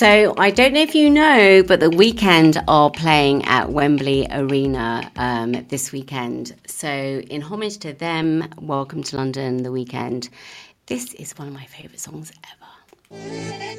So I don't know if you know, but The Weeknd are playing at Wembley Arena this weekend. So in homage to them, welcome to London, The Weeknd. This is one of my favourite songs ever.